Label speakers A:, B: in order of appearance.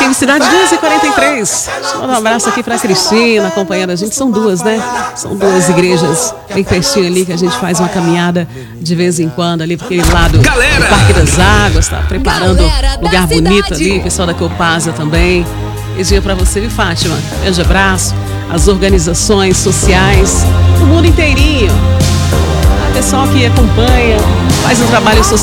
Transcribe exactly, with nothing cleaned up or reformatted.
A: F M Cidade doze e quarenta e três. Um abraço aqui pra Cristina, acompanhando a gente. São duas, né? São duas igrejas bem pertinho ali que a gente faz uma caminhada de vez em quando ali, porque lado do Parque das Águas, tá preparando lugar bonito ali. Pessoal da Copasa também. Esse dia pra você, viu, Fátima? Grande abraço. As organizações sociais, o mundo inteirinho. O pessoal que acompanha, faz um trabalho social.